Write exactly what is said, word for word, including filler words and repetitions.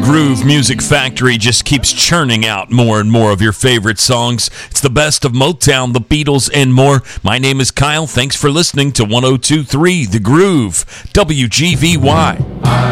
Groove Music Factory just keeps churning out more and more of your favorite songs. It's the best of Motown, the Beatles, and more. My name is Kyle. Thanks for listening to one oh two point three The Groove, W G V Y.